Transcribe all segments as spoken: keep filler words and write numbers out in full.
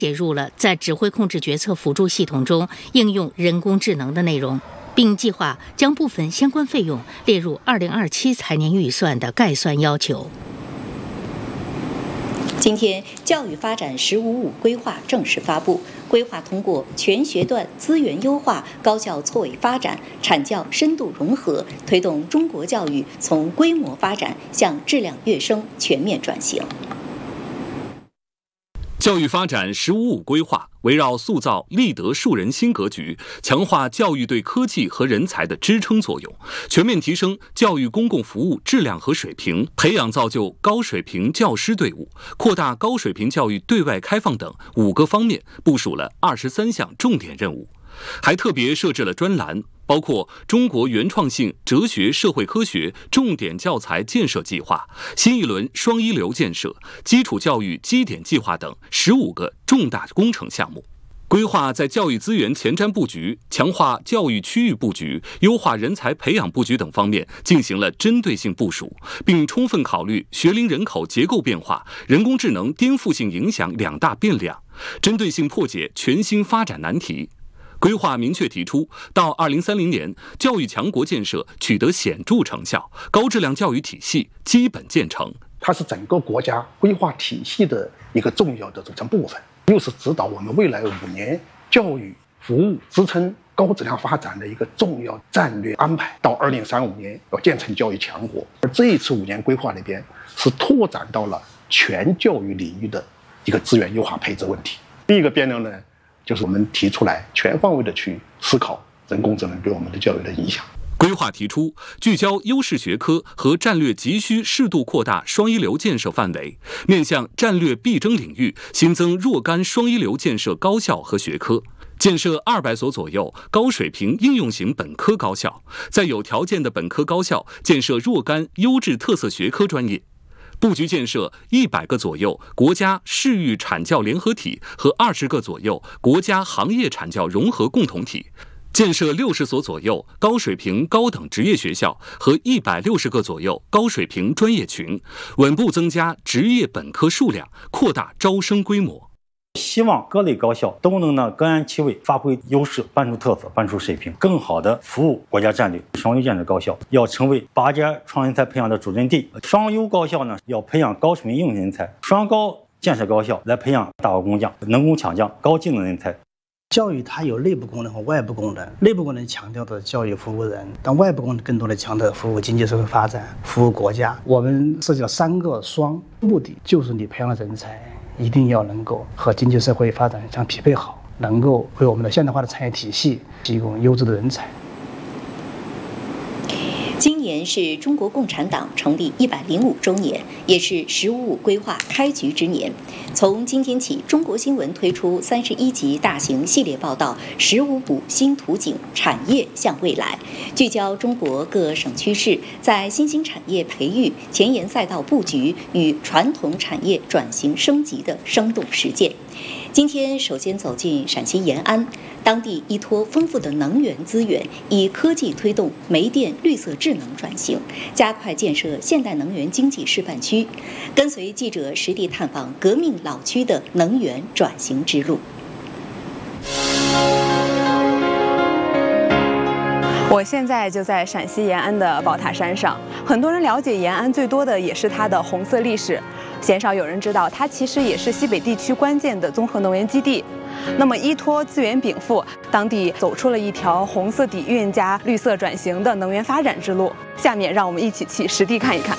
写入了在指挥控制决策辅助系统中应用人工智能的内容，并计划将部分相关费用列入二零二七财年预算的概算要求。 今天，教育发展“十五五”规划正式发布。规划通过全学段资源优化、高校错位发展、产教深度融合，推动中国教育从规模发展向质量跃升全面转型。 教育发展“十五五”规划围绕塑造立德树人新格局，强化教育对科技和人才的支撑作用，全面提升教育公共服务质量和水平，培养造就高水平教师队伍，扩大高水平教育对外开放等五个方面部署了二十三项重点任务，还特别设置了专栏，包括中国原创性哲学社会科学重点教材建设计划、新一轮双一流建设、基础教育基点计划等十五个重大工程项目。规划在教育资源前瞻布局、强化教育区域布局、优化人才培养布局等方面进行了针对性部署，并充分考虑学龄人口结构变化、人工智能颠覆性影响两大变量，针对性破解全新发展难题。规划明确提出，到二零三零年，教育强国建设取得显著成效，高质量教育体系基本建成。 它是整个国家规划体系的一个重要的组成部分，又是指导我们未来五年教育服务支撑高质量发展的一个重要战略安排。到二零三五年要建成教育强国，而这一次五年规划里边是拓展到了全教育领域的一个资源优化配置问题。第一个变量呢，就是我们提出来全方位的去思考人工智能对我们的教育的影响。 规划提出，聚焦优势学科和战略急需适度扩大双一流建设范围，面向战略必争领域新增若干双一流建设高校和学科，建设二百所左右高水平应用型本科高校，在有条件的本科高校建设若干优质特色学科专业。布局建设一百个左右国家市域产教联合体和二十个左右国家行业产教融合共同体，建设六十所左右高水平高等职业学校和一百六十个左右高水平专业群，稳步增加职业本科数量，扩大招生规模。 希望各类高校都能呢各安其位，发挥优势，搬出特色，搬出水平，更好的服务国家战略。双优建设高校要成为拔尖创人才培养的主阵地，双优高校呢要培养高水平应用人才，双高建设高校来培养大国工匠、能工巧匠、高技能人才。 教育它有内部功能和外部功能，内部功能强调的教育服务人，但外部功能更多的强调服务经济社会发展、服务国家。我们涉及了三个双，目的就是你培养的人才一定要能够和经济社会发展相匹配好，能够为我们的现代化的产业体系提供优质的人才。 今年是中国共产党成立一百零五周年，也是“十五五”规划开局之年。从今天起，中国新闻推出三十一集大型系列报道“十五五新图景：产业向未来”，聚焦中国各省区市在新兴产业培育、前沿赛道布局与传统产业转型升级的生动实践。今天首先走进陕西延安，当地依托丰富的能源资源，以科技推动煤电绿色智能转型，加快建设现代能源经济示范区。跟随记者实地探访革命老区的能源转型之路。 我现在就在陕西延安的宝塔山上，很多人了解延安最多的也是它的红色历史，鲜少有人知道它其实也是西北地区关键的综合能源基地。那么依托资源禀赋，当地走出了一条红色底蕴加绿色转型的能源发展之路。下面让我们一起去实地看一看。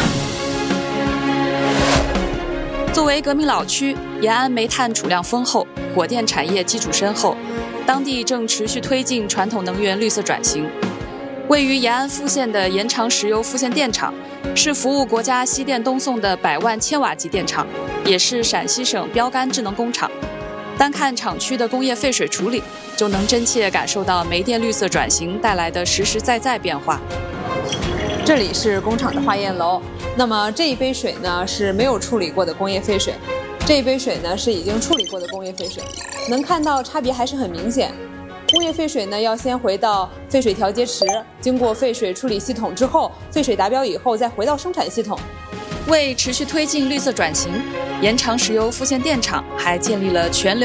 作为革命老区，延安煤炭储量丰厚，火电产业基础深厚，当地正持续推进传统能源绿色转型。位于延安富县的延长石油富县电厂，是服务国家西电东送的百万千瓦级电厂，也是陕西省标杆智能工厂。单看厂区的工业废水处理，就能真切感受到煤电绿色转型带来的实实在在变化。 这里是工厂的化验楼，那么这一杯水呢是没有处理过的工业废水，这一杯水呢是已经处理过的工业废水，能看到差别还是很明显。工业废水呢要先回到废水调节池，经过废水处理系统之后，废水达标以后再回到生产系统。 为持续推进绿色转型， 延长石油复线电厂，还建立了全流